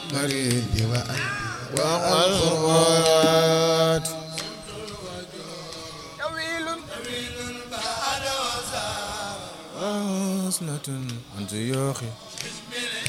مريد والغربات طويل بعد وزار وصلة عن زيوخي